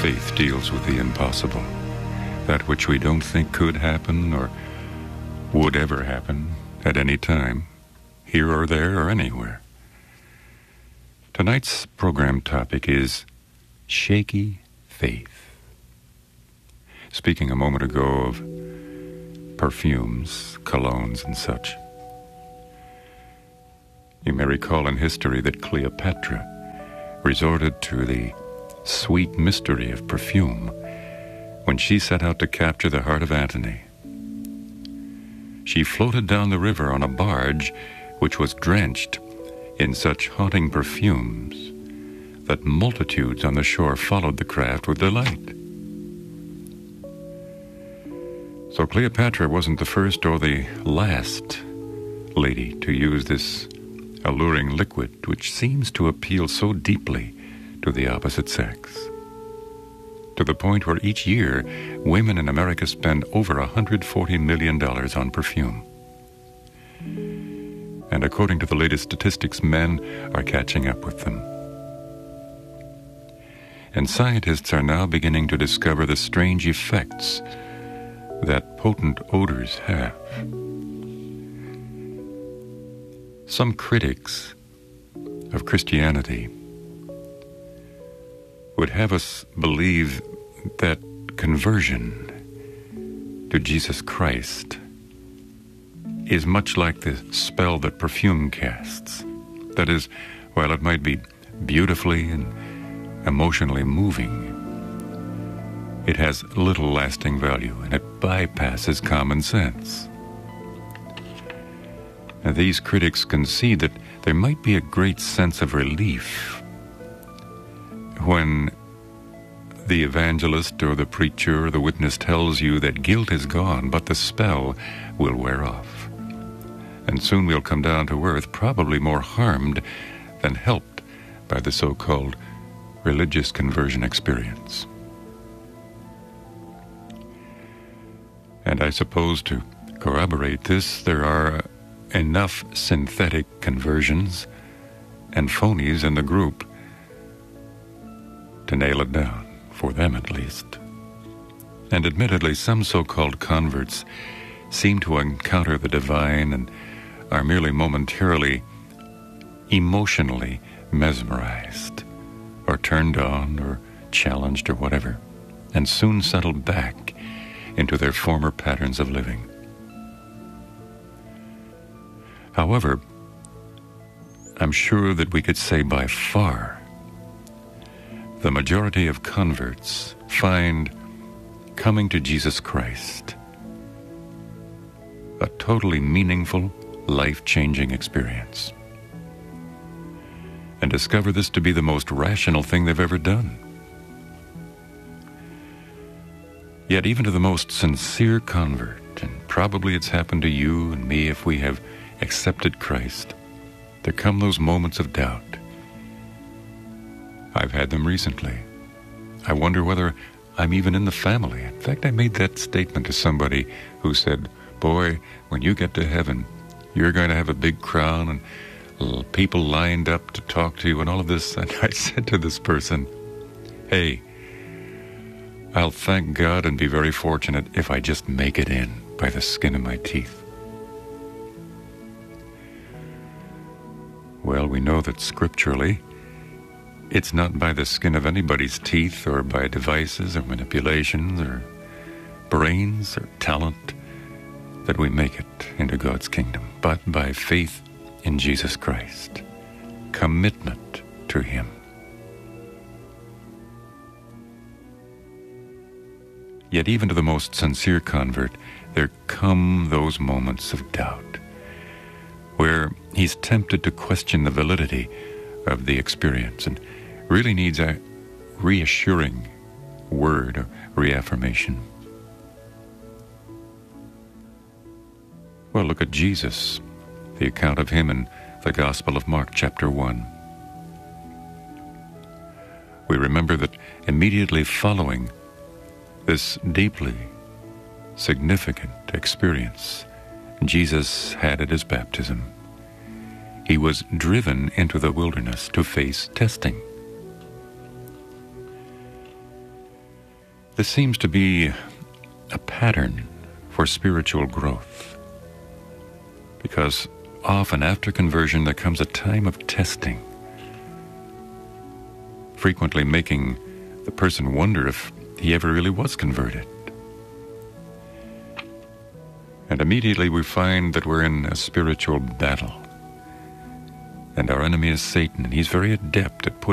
faith deals with the impossible, that which we don't think could happen or would ever happen at any time, here or there or anywhere. Tonight's program topic is shaky faith. Speaking a moment ago of perfumes, colognes, and such, you may recall in history that Cleopatra resorted to the sweet mystery of perfume when she set out to capture the heart of Antony. She floated down the river on a barge which was drenched in such haunting perfumes that multitudes on the shore followed the craft with delight. So Cleopatra wasn't the first or the last lady to use this alluring liquid which seems to appeal so deeply to the opposite sex, to the point where each year women in America spend over $140 million on perfume. And according to the latest statistics, men are catching up with them. And scientists are now beginning to discover the strange effects that potent odors have. Some critics of Christianity would have us believe that conversion to Jesus Christ is much like the spell that perfume casts. That is, while it might be beautifully and emotionally moving, it has little lasting value, and it bypasses common sense. Now, these critics concede that there might be a great sense of relief when the evangelist or the preacher or the witness tells you that guilt is gone, but the spell will wear off. And soon we'll come down to earth, probably more harmed than helped by the so-called religious conversion experience. And I suppose to corroborate this, there are enough synthetic conversions and phonies in the group to nail it down, for them at least. And admittedly, some so-called converts seem to encounter the divine and are merely momentarily, emotionally mesmerized, or turned on, or challenged, or whatever, and soon settle back into their former patterns of living. However, I'm sure that we could say by far the majority of converts find coming to Jesus Christ a totally meaningful, life-changing experience, and discover this to be the most rational thing they've ever done. Yet even to the most sincere convert, and probably it's happened to you and me if we have accepted Christ, there come those moments of doubt. I've had them recently. I wonder whether I'm even in the family. In fact, I made that statement to somebody who said, "Boy, when you get to heaven, you're going to have a big crown and people lined up to talk to you and all of this." And I said to this person, "Hey, I'll thank God and be very fortunate if I just make it in by the skin of my teeth." Well, we know that scripturally, it's not by the skin of anybody's teeth or by devices or manipulations or brains or talent that we make it into God's kingdom, but by faith in Jesus Christ, commitment to Him. Yet even to the most sincere convert, there come those moments of doubt where he's tempted to question the validity of the experience and really needs a reassuring word or reaffirmation. Well, look at Jesus, the account of him in the Gospel of Mark, chapter 1. We remember that immediately following this deeply significant experience Jesus had at his baptism, he was driven into the wilderness to face testing. This seems to be a pattern for spiritual growth, because often after conversion there comes a time of testing, frequently making the person wonder if he ever really was converted. And immediately we find that we're in a spiritual battle. And our enemy is Satan, and he's very adept at putting